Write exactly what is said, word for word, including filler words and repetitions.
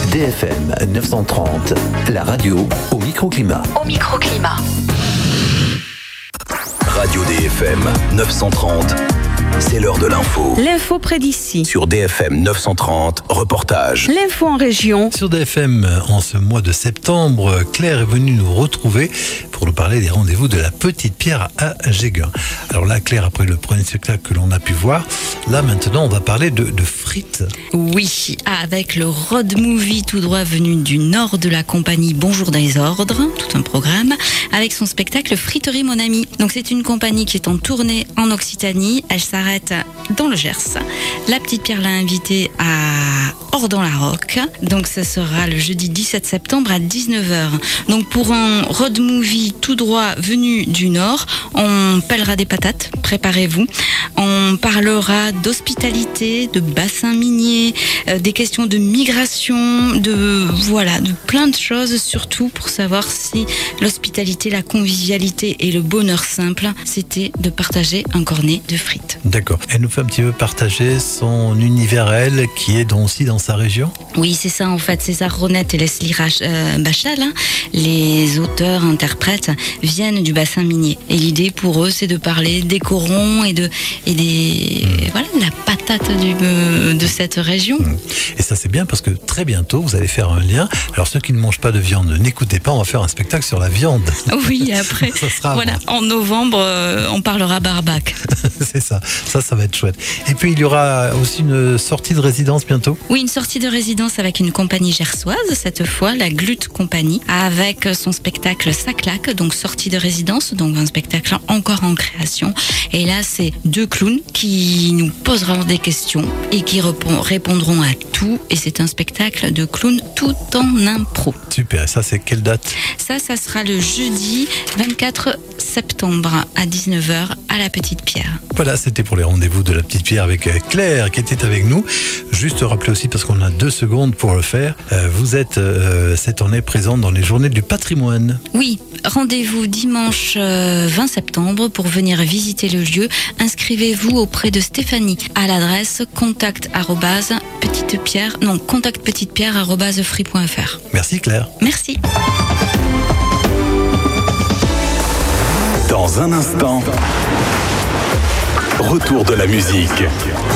D F M neuf cent trente, la radio au microclimat. Au microclimat. Radio D F M neuf cent trente, c'est l'heure de l'info. L'info près d'ici. Sur D F M neuf cent trente, reportage. L'info en région. Sur D F M, en ce mois de septembre, Claire est venue nous retrouver pour nous parler des rendez-vous de la Petite Pierre à Jégun. Alors là, Claire, après le premier spectacle que l'on a pu voir, là maintenant, on va parler de, de frites. Oui, avec le road movie tout droit venu du nord de la compagnie Bonjour dans les Ordres, tout un programme, avec son spectacle Friterie Mon Ami. Donc c'est une compagnie qui est en tournée en Occitanie. Elle s'arrête dans le Gers. La Petite Pierre l'a invitée à Ordon-la-Roque. Donc ça sera le jeudi dix-sept septembre à dix-neuf heures. Donc pour un road movie tout droit venu du nord, on pèlera des patates, préparez-vous. On parlera d'hospitalité, de bassin minier, euh, des questions de migration, de voilà, de plein de choses, surtout pour savoir si l'hospitalité, la convivialité et le bonheur simple, c'était de partager un cornet de frites. D'accord. Elle nous fait un petit peu partager son univers à elle, qui est donc aussi dans sa région. Oui, c'est ça en fait. César Ronette et Leslie Rach, euh, Bachal, hein, les auteurs, interprètes, viennent du bassin minier. Et l'idée pour eux, c'est de parler des corons et de et des mmh. voilà, de la patate du, euh, de cette région. Mmh. Et ça c'est bien parce que très bientôt vous allez faire un lien. Alors ceux qui ne mangent pas de viande, n'écoutez pas, on va faire un spectacle sur la viande. Oui, après, ça sera voilà, en novembre, euh, on parlera barbac. C'est ça, ça, ça va être chouette. Et puis il y aura aussi une sortie de résidence bientôt. Oui, une sortie de résidence avec une compagnie gersoise, cette fois, la Glute Compagnie, avec son spectacle Ça claque, donc sortie de résidence, donc un spectacle encore en création. Et là, c'est deux clowns qui nous poseront des questions et qui répondront à tout. Et c'est un spectacle de clowns tout en impro. Super, et ça c'est quelle date ? Ça, ça sera le jeudi vingt-quatre septembre à dix-neuf heures à la Petite Pierre. Voilà, c'était pour les rendez-vous de la Petite Pierre avec Claire qui était avec nous. Juste rappeler aussi, parce qu'on a deux secondes pour le faire, euh, vous êtes euh, cette année présente dans les journées du patrimoine. Oui, rendez-vous dimanche euh, vingt septembre pour venir visiter le lieu. Inscrivez-vous auprès de Stéphanie à l'adresse contact arobase petite pierre, non, contact petite pierre arobase free point f r. Merci Claire. Merci. Dans un instant, retour de la musique.